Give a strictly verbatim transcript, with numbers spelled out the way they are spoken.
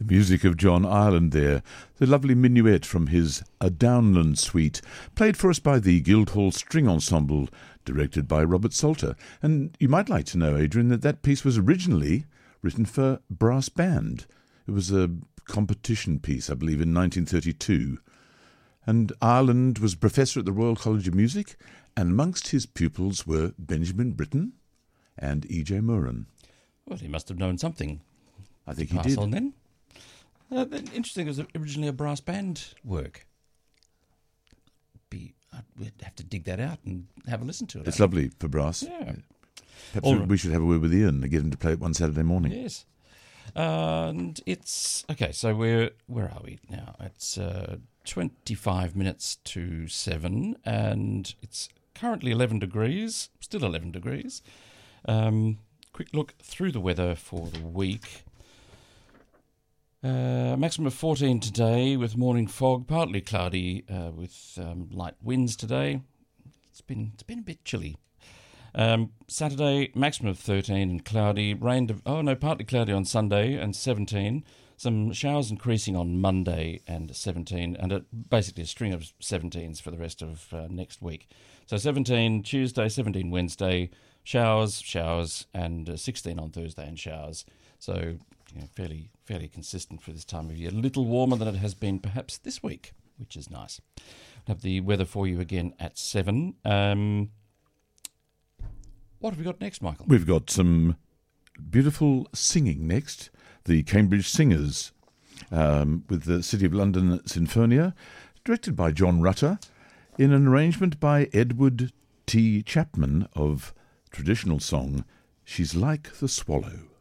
The music of John Ireland there, the lovely minuet from his A Downland Suite, played for us by the Guildhall String Ensemble, directed by Robert Salter. And you might like to know, Adrian, that that piece was originally written for brass band. It was a competition piece, I believe, in nineteen thirty-two. And Ireland was professor at the Royal College of Music, and amongst his pupils were Benjamin Britten and E J Moran. Well, he must have known something. I think he Pass did. on then. Uh, interesting, it was originally a brass band work. Be, I'd, we'd have to dig that out and have a listen to it. It's lovely for brass. Yeah. Perhaps All we right. should have a word with Ian and get him to play it one Saturday morning. Yes. Uh, and it's... Okay, so we're... Where are we now? It's uh, twenty-five minutes to seven, and it's currently eleven degrees, still eleven degrees. Um, quick look through the weather for the week. Uh, maximum of fourteen today with morning fog, partly cloudy uh, with um, light winds today. It's been it's been a bit chilly. Um, Saturday, maximum of thirteen and cloudy. Rain, to, oh no, partly cloudy on Sunday and seventeen. Some showers increasing on Monday and seventeen, and a, basically a string of seventeens for the rest of uh, next week. So seventeen Tuesday, seventeen Wednesday, showers, showers, and uh, sixteen on Thursday and showers. So you know, fairly fairly consistent for this time of year. A little warmer than it has been perhaps this week, which is nice. I'll have the weather for you again at seven. Um, what have we got next, Michael? We've got some beautiful singing next. The Cambridge Singers um, with the City of London Sinfonia, directed by John Rutter, in an arrangement by Edward T. Chapman of traditional song She's Like the Swallow.